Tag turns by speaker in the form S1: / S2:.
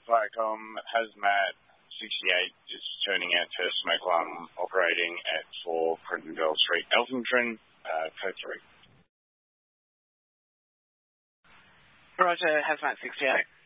S1: like Hazmat 68 is turning out to smoke alarm operating at 4 Crittendale Street, Elphington, code 3.
S2: Roger, Hazmat 68.